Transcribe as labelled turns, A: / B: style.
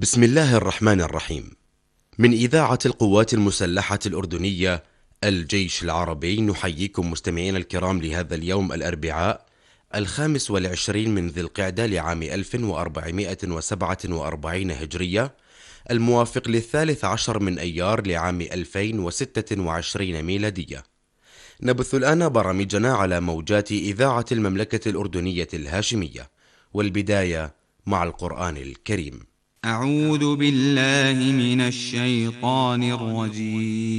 A: بسم الله الرحمن الرحيم. من إذاعة القوات المسلحة الأردنية الجيش العربي، نحييكم مستمعين الكرام لهذا اليوم الأربعاء 25 من ذي القعدة لعام 1447 هجرية، الموافق ل13 من أيار لعام 2026 ميلادية. نبث الآن برامجنا على موجات إذاعة المملكة الأردنية الهاشمية، والبداية مع القرآن الكريم.
B: أعوذ بالله من الشيطان الرجيم.